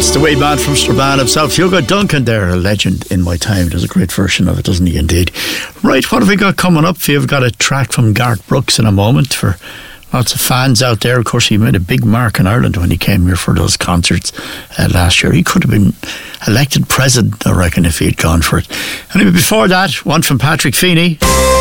It's the way band from Strabane himself. Hugo Duncan there, a legend in my time. There's a great version of it, doesn't he, indeed? Right, what have we got coming up for you? We've got a track from Garth Brooks in a moment for lots of fans out there. Of course, he made a big mark in Ireland when he came here for those concerts last year. He could have been elected president, I reckon, if he had gone for it. Anyway, before that, one from Patrick Feeney.